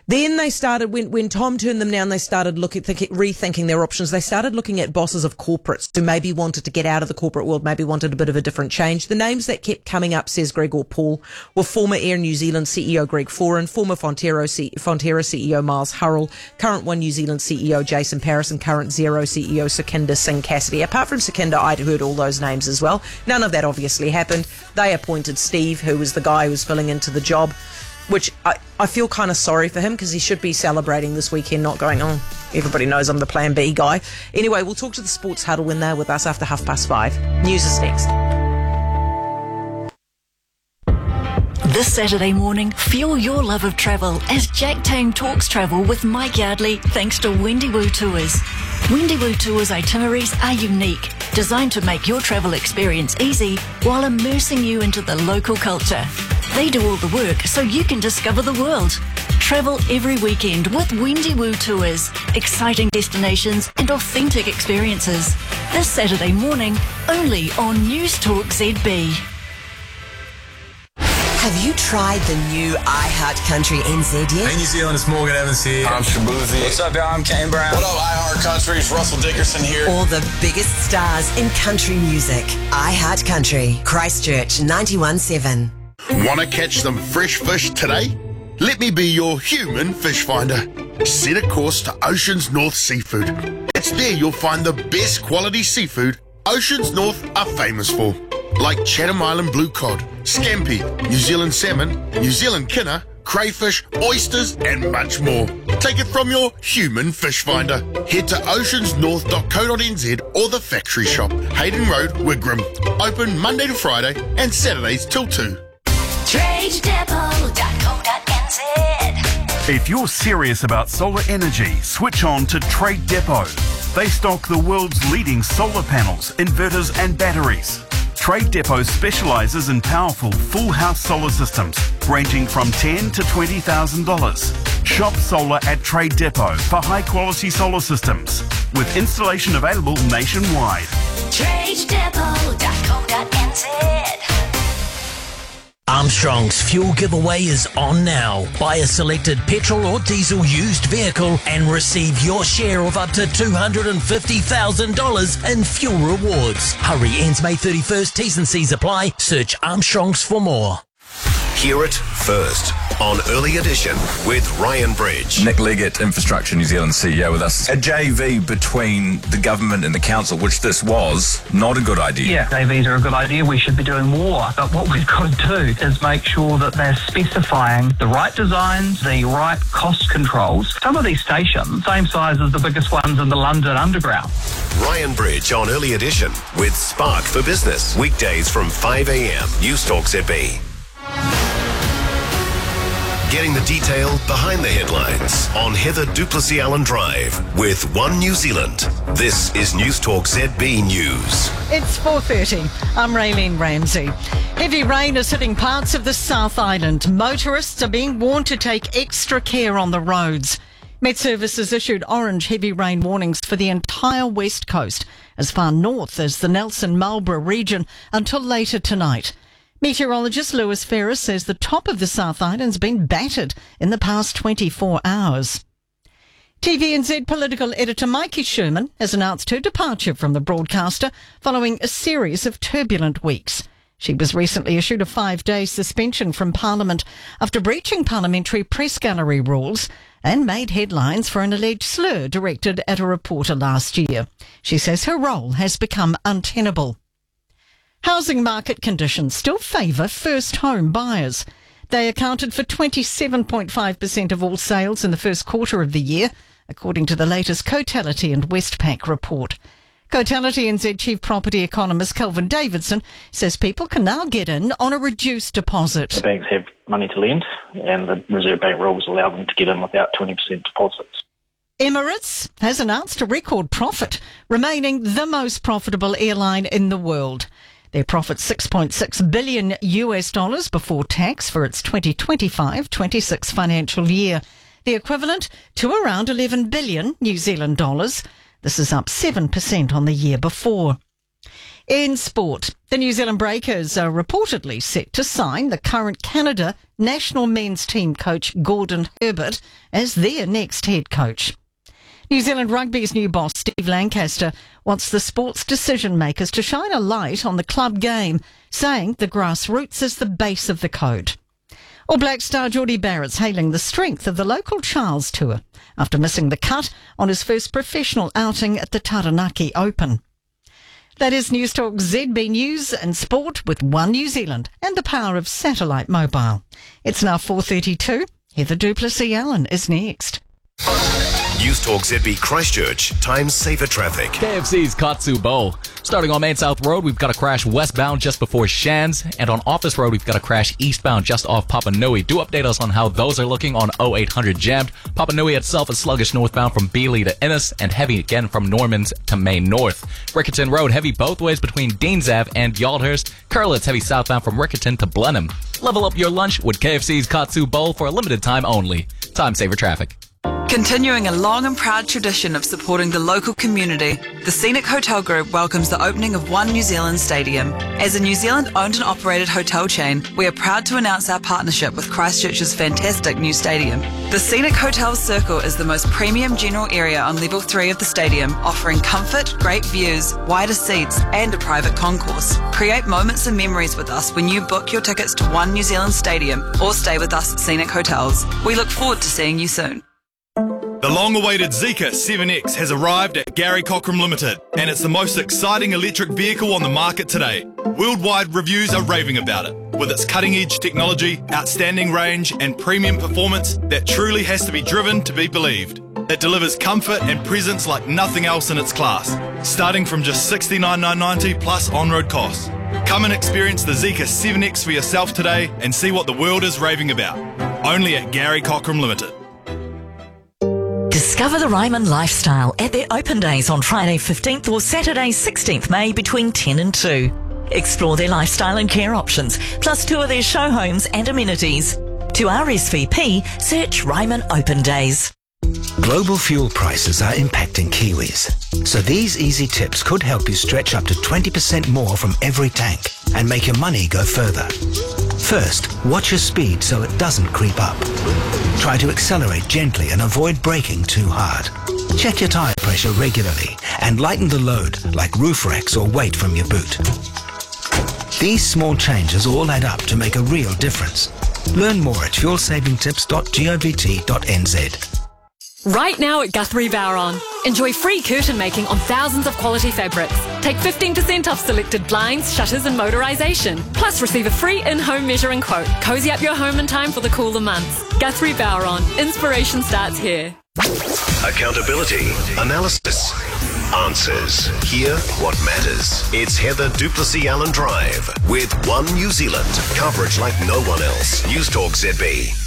Then they started, when Tom turned them down, they started rethinking their options. They started looking at bosses of corporates who maybe wanted to get out of the corporate world, maybe wanted a bit of a different change. The names that kept coming up, says Gregor Paul, were former Air New Zealand CEO Greg Foran, former Fonterra CEO Miles Hurrell, current One New Zealand CEO Jason Paris, and current Xero CEO Sukhinder Singh Cassidy. Apart from Sukhinder, I'd heard all those names as well. None of that obviously happened. They appointed Steve, who was the guy who was filling into the job, which I feel kind of sorry for him because he should be celebrating this weekend, not going, oh, everybody knows I'm the plan B guy. Anyway, we'll talk to the Sports Huddle when they're with us after 5:30. News is next. This Saturday morning, fuel your love of travel as Jack Tang talks travel with Mike Yardley thanks to Wendy Woo Tours. Wendy Woo Tours itineraries are unique, designed to make your travel experience easy while immersing you into the local culture. They do all the work so you can discover the world. Travel every weekend with Wendy Woo Tours. Exciting destinations and authentic experiences. This Saturday morning, only on News Talk ZB. Have you tried the new iHeart Country NZ yet? Hey New Zealand, it's Morgan Evans here. I'm Shabuzi. What's up, y'all? I'm Kane Brown. What up, iHeart Country? It's Russell Dickerson here. All the biggest stars in country music. iHeart Country, Christchurch 91.7. Want to catch some fresh fish today? Let me be your human fish finder. Set a course to Oceans North Seafood. It's there you'll find the best quality seafood Oceans North are famous for, like Chatham Island blue cod, scampi, New Zealand salmon, New Zealand kinner, crayfish, oysters, and much more. Take it from your human fish finder. Head to oceansnorth.co.nz or the factory shop, Hayden Road, Wigram. Open Monday to Friday and Saturdays till 2. TradeDepot.co.nz. If you're serious about solar energy, switch on to Trade Depot. They stock the world's leading solar panels, inverters and batteries. Trade Depot specialises in powerful full house solar systems ranging from $10,000 to $20,000. Shop solar at Trade Depot for high quality solar systems with installation available nationwide. TradeDepot.co.nz. Armstrong's fuel giveaway is on now. Buy a selected petrol or diesel used vehicle and receive your share of up to $250,000 in fuel rewards. Hurry, ends May 31st. T's and C's apply. Search Armstrong's for more. Hear it first on Early Edition with Ryan Bridge. Nick Leggett, Infrastructure New Zealand CEO with us. A JV between the government and the council, which this was, not a good idea. Yeah, JVs are a good idea. We should be doing more. But what we've got to do is make sure that they're specifying the right designs, the right cost controls. Some of these stations, same size as the biggest ones in the London Underground. Ryan Bridge on Early Edition with Spark for Business. Weekdays from 5 a.m. News Talk ZB. Getting the detail behind the headlines on Heather Duplessis Allen Drive with One New Zealand. This is News Talk ZB News. It's 4:30. I'm Raylene Ramsey. Heavy rain is hitting parts of the South Island. Motorists are being warned to take extra care on the roads. Met Services issued orange heavy rain warnings for the entire west coast, as far north as the Nelson-Marlborough region, until later tonight. Meteorologist Lewis Ferris says the top of the South Island's been battered in the past 24 hours. TVNZ political editor Mikey Sherman has announced her departure from the broadcaster following a series of turbulent weeks. She was recently issued a 5-day suspension from Parliament after breaching parliamentary press gallery rules and made headlines for an alleged slur directed at a reporter last year. She says her role has become untenable. Housing market conditions still favour first home buyers. They accounted for 27.5% of all sales in the first quarter of the year, according to the latest Cotality and Westpac report. Cotality NZ Chief Property Economist Kelvin Davidson says people can now get in on a reduced deposit. The banks have money to lend, and the Reserve Bank rules allow them to get in without 20% deposits. Emirates has announced a record profit, remaining the most profitable airline in the world. Their profit $6.6 billion before tax for its 2025-26 financial year, the equivalent to around 11 billion New Zealand dollars. This is up 7% on the year before. In sport, the New Zealand Breakers are reportedly set to sign the current Canada national men's team coach Gordon Herbert as their next head coach. New Zealand Rugby's new boss, Steve Lancaster, wants the sports decision makers to shine a light on the club game, saying the grassroots is the base of the code. All Black star Geordie Barrett's hailing the strength of the local Charles Tour after missing the cut on his first professional outing at the Taranaki Open. That is News Talk ZB News and Sport with One New Zealand and the power of satellite mobile. It's now 4:32. Heather Duplessis-Allen is next. News Talk ZB Christchurch, time saver traffic. KFC's Katsu Bowl. Starting on Main South Road, we've got a crash westbound just before Shands, and on Office Road, we've got a crash eastbound just off Papanui. Do update us on how those are looking on 0800 jammed. Papanui itself is sluggish northbound from Beeley to Innis, and heavy again from Normans to Main North. Rickerton Road, heavy both ways between Deans Ave and Yaldhurst. Curlett's heavy southbound from Rickerton to Blenheim. Level up your lunch with KFC's Katsu Bowl for a limited time only. Time saver traffic. Continuing a long and proud tradition of supporting the local community, the Scenic Hotel Group welcomes the opening of One New Zealand Stadium. As a New Zealand-owned and operated hotel chain, we are proud to announce our partnership with Christchurch's fantastic new stadium. The Scenic Hotel Circle is the most premium general area on level 3 of the stadium, offering comfort, great views, wider seats, and a private concourse. Create moments and memories with us when you book your tickets to One New Zealand Stadium or stay with us at Scenic Hotels. We look forward to seeing you soon. The long-awaited Zeekr 7X has arrived at Gary Cochrane Limited, and it's the most exciting electric vehicle on the market today. Worldwide reviews are raving about it, with its cutting-edge technology, outstanding range, and premium performance that truly has to be driven to be believed. It delivers comfort and presence like nothing else in its class, starting from just $69,990 plus on-road costs. Come and experience the Zeekr 7X for yourself today and see what the world is raving about. Only at Gary Cochrane Limited. Discover the Ryman lifestyle at their open days on Friday 15th or Saturday 16th May between 10 and 2. Explore their lifestyle and care options, plus tour their show homes and amenities. To RSVP, search Ryman Open Days. Global fuel prices are impacting Kiwis, so these easy tips could help you stretch up to 20% more from every tank and make your money go further. First, watch your speed so it doesn't creep up. Try to accelerate gently and avoid braking too hard. Check your tyre pressure regularly and lighten the load like roof racks or weight from your boot. These small changes all add up to make a real difference. Learn more at fuelsavingtips.govt.nz. Right now at Guthrie Bowron, enjoy free curtain making on thousands of quality fabrics. Take 15% off selected blinds, shutters and motorisation. Plus receive a free in-home measuring quote. Cozy up your home in time for the cooler months. Guthrie Bowron. Inspiration starts here. Accountability, analysis, answers. Hear what matters. It's Heather Duplessis-Allen Drive with One New Zealand. Coverage like no one else. News Talk ZB.